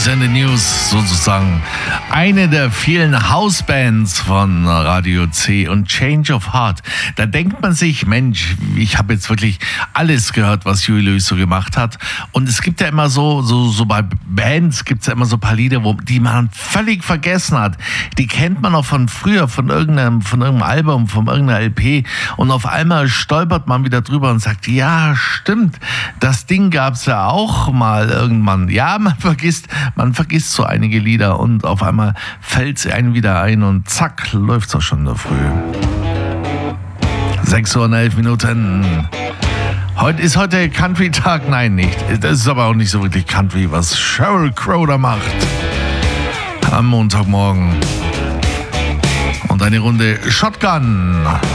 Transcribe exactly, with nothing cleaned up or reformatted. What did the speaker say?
Boys and the News sozusagen. Eine der vielen Hausbands von Radio C und Change of Heart. Da denkt man sich, Mensch, ich habe jetzt wirklich alles gehört, was Huey Lewis so gemacht hat. Und es gibt ja immer so, so, so bei Bands gibt es ja immer so ein paar Lieder, wo, die man völlig vergessen hat. Die kennt man auch von früher, von irgendeinem, von irgendeinem Album, von irgendeiner L P. Und auf einmal stolpert man wieder drüber und sagt, ja, stimmt, das Ding gab es ja auch mal irgendwann. Ja, man vergisst, man vergisst so einige Lieder und auf einmal fällt es einem wieder ein und zack, läuft es auch schon in der Früh. sechs Uhr und elf Minuten. Heute ist heute Country-Tag? Nein, nicht. Das ist aber auch nicht so wirklich Country, was Sheryl Crow da macht. Am Montagmorgen. Und eine Runde Shotgun.